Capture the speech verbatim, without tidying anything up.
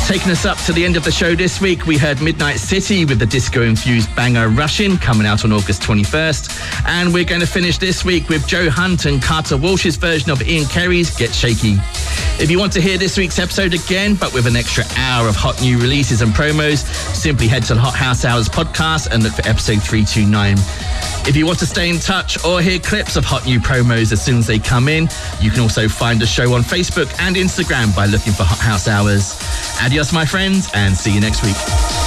Taking us up to the end of the show this week, we heard Midnight City with the disco-infused banger Rushin', coming out on August twenty-first. And we're going to finish this week with Joe Hunt and Carter Walsh's version of Ian Carey's Get Shaky. If you want to hear this week's episode again, but with an extra hour of hot new releases and promos, simply head to the Hot House Hours podcast and look for episode three two nine. If you want to stay in touch or hear clips of hot new promos as soon as they come in, you can also find the show on Facebook and Instagram by looking for Hot House Hours. Adios, my friends, and see you next week.